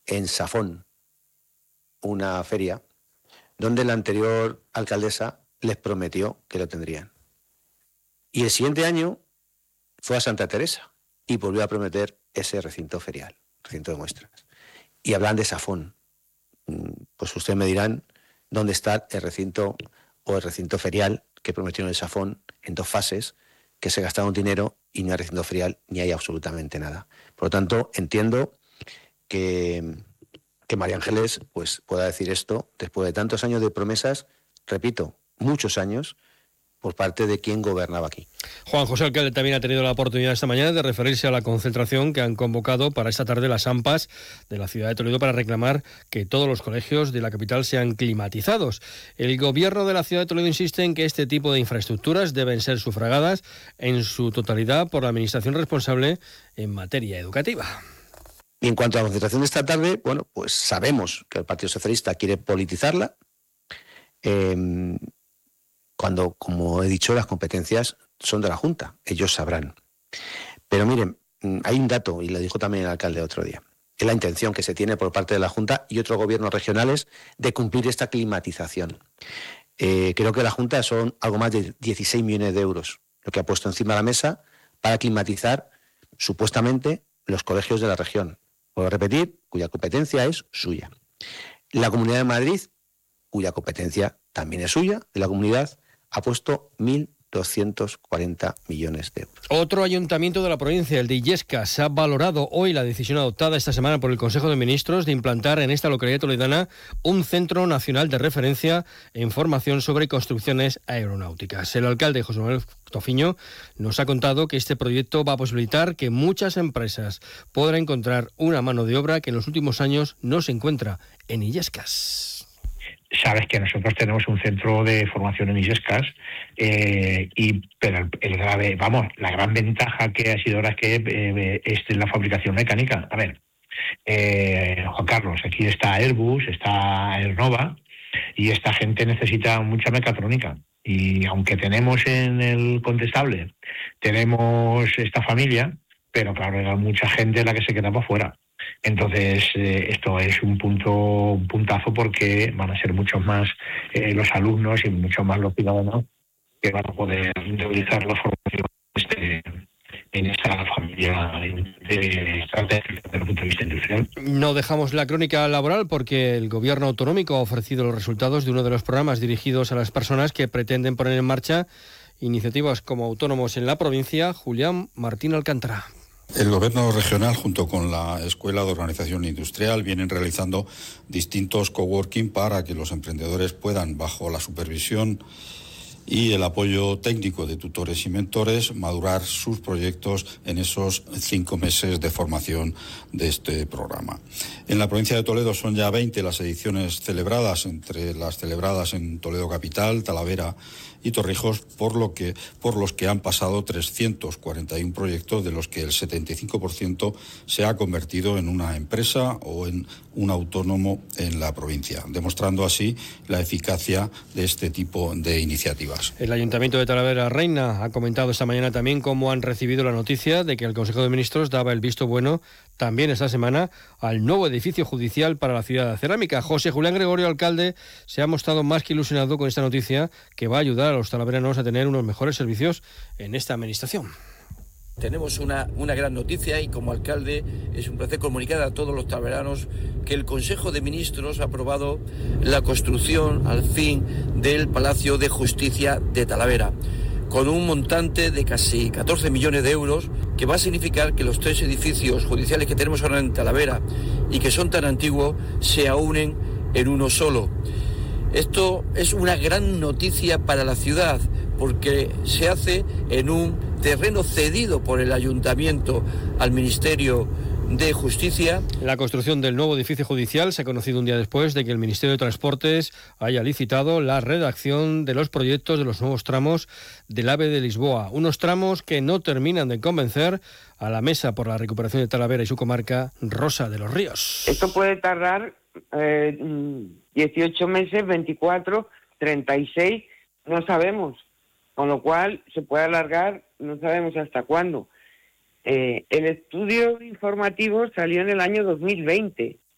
en Safón una feria donde la anterior alcaldesa les prometió que lo tendrían. Y el siguiente año fue a Santa Teresa y volvió a prometer ese recinto ferial, recinto de muestras. Y hablan de Safón. Pues ustedes me dirán dónde está el recinto o el recinto ferial que prometieron el Safón en 2 fases, que se gastaron dinero y no hay recinto ferial ni hay absolutamente nada. Por lo tanto, entiendo que María Ángeles pues, pueda decir esto después de tantos años de promesas, repito, muchos años, por parte de quien gobernaba aquí. Juan José Alcalde también ha tenido la oportunidad esta mañana de referirse a la concentración que han convocado para esta tarde las AMPAs de la ciudad de Toledo para reclamar que todos los colegios de la capital sean climatizados. El gobierno de la ciudad de Toledo insiste en que este tipo de infraestructuras deben ser sufragadas en su totalidad por la administración responsable en materia educativa. Y en cuanto a la concentración de esta tarde, bueno, pues sabemos que el Partido Socialista quiere politizarla, cuando, como he dicho, las competencias son de la Junta, ellos sabrán. Pero miren, hay un dato, y lo dijo también el alcalde otro día, es la intención que se tiene por parte de la Junta y otros gobiernos regionales de cumplir esta climatización. Creo que la Junta son algo más de 16 millones de euros, lo que ha puesto encima de la mesa para climatizar supuestamente los colegios de la región. Vuelvo a repetir, cuya competencia es suya. La Comunidad de Madrid, cuya competencia también es suya, de la comunidad, ha puesto 1.240 millones de euros. Otro ayuntamiento de la provincia, el de Illescas, ha valorado hoy la decisión adoptada esta semana por el Consejo de Ministros de implantar en esta localidad toledana un Centro Nacional de Referencia en formación sobre construcciones aeronáuticas. El alcalde José Manuel Tofiño nos ha contado que este proyecto va a posibilitar que muchas empresas podrán encontrar una mano de obra que en los últimos años no se encuentra en Illescas. Sabes que nosotros tenemos un centro de formación en Illescas, pero la gran ventaja que ha sido ahora es que es la fabricación mecánica. A ver, Juan Carlos, aquí está Airbus, está Aernova, y esta gente necesita mucha mecatrónica. Y aunque tenemos en el Contestable, tenemos esta familia, pero claro, hay mucha gente la que se queda por fuera. Entonces, esto es un puntazo porque van a ser muchos más los alumnos y muchos más los ciudadanos que van a poder realizar la formación en esta familia desde el punto de vista industrial. No dejamos la crónica laboral porque el gobierno autonómico ha ofrecido los resultados de uno de los programas dirigidos a las personas que pretenden poner en marcha iniciativas como autónomos en la provincia. Julián Martín Alcántara. El Gobierno regional, junto con la Escuela de Organización Industrial, vienen realizando distintos coworking para que los emprendedores puedan, bajo la supervisión y el apoyo técnico de tutores y mentores, madurar sus proyectos en esos 5 meses de formación de este programa. En la provincia de Toledo son ya 20 las ediciones celebradas, entre las celebradas en Toledo Capital, Talavera y Torrijos, por los que han pasado 341 proyectos, de los que el 75% se ha convertido en una empresa o en un autónomo en la provincia, demostrando así la eficacia de este tipo de iniciativas. El Ayuntamiento de Talavera Reina ha comentado esta mañana también cómo han recibido la noticia de que el Consejo de Ministros daba el visto bueno también esta semana al nuevo edificio judicial para la ciudad de Cerámica. José Julián Gregorio, alcalde, se ha mostrado más que ilusionado con esta noticia que va a ayudar a los talaveranos a tener unos mejores servicios en esta administración. Tenemos una gran noticia y como alcalde es un placer comunicar a todos los talaveranos que el Consejo de Ministros ha aprobado la construcción al fin del Palacio de Justicia de Talavera, con un montante de casi 14 millones de euros, que va a significar que los 3 edificios judiciales que tenemos ahora en Talavera y que son tan antiguos se unen en uno solo. Esto es una gran noticia para la ciudad porque se hace en un terreno cedido por el Ayuntamiento al Ministerio de Justicia. La construcción del nuevo edificio judicial se ha conocido un día después de que el Ministerio de Transportes haya licitado la redacción de los proyectos de los nuevos tramos del AVE de Lisboa, unos tramos que no terminan de convencer a la Mesa por la Recuperación de Talavera y su comarca, Rosa de los Ríos. Esto puede tardar 18 meses, 24, 36, no sabemos, con lo cual se puede alargar, no sabemos hasta cuándo. El estudio informativo salió en el año 2020